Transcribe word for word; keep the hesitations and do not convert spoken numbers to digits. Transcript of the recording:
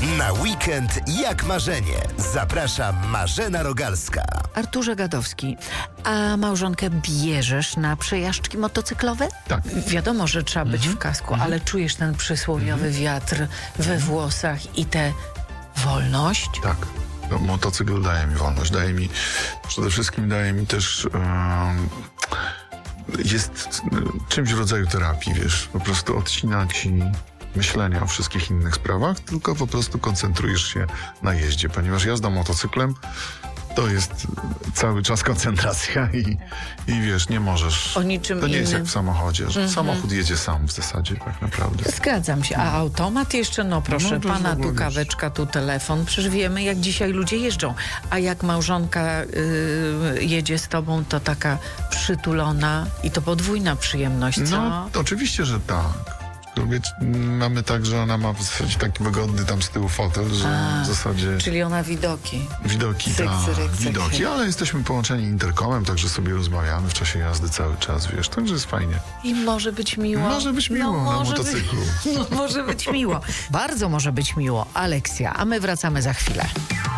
Na weekend jak marzenie. Zaprasza Marzena Rogalska. Arturze Gadowski, a małżonkę bierzesz na przejażdżki motocyklowe? Tak. Wiadomo, że trzeba być Mhm. w kasku, Mhm. ale czujesz ten przysłowiowy wiatr we włosach i tę wolność? Tak. No, motocykl daje mi wolność, daje mi, przede wszystkim daje mi też, um, jest czymś w rodzaju terapii, wiesz, po prostu odcina ci myślenia o wszystkich innych sprawach, tylko po prostu koncentrujesz się na jeździe, ponieważ jazda motocyklem to jest cały czas koncentracja i, i wiesz, nie możesz. O niczym To nie jest innym. jak w samochodzie, że Mhm. samochód jedzie sam w zasadzie tak naprawdę. Zgadzam się. A automat jeszcze, no proszę, No, to już w pana ogóle tu wiesz. kaweczka, tu telefon. Przecież wiemy, jak dzisiaj ludzie jeżdżą. A jak małżonka y, jedzie z tobą, to taka przytulona i to podwójna przyjemność, co? No, to oczywiście, że tak. Wiecie, mamy tak, że ona ma w zasadzie taki wygodny tam z tyłu fotel, że A, w zasadzie Czyli ona widoki. widoki, cyk, tak, cyryk, cyk. widoki, ale jesteśmy połączeni interkomem, także sobie rozmawiamy w czasie jazdy cały czas, wiesz, także jest fajnie. I może być miło. Może być miło no, na może motocyklu. Być, no, może być miło. Bardzo może być miło. Aleksja, a my wracamy za chwilę.